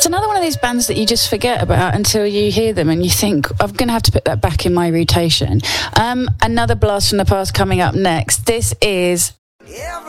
It's another one of these bands that you just forget about until you hear them and you think, I'm going to have to put that back in my rotation. Another blast from the past coming up next. This is...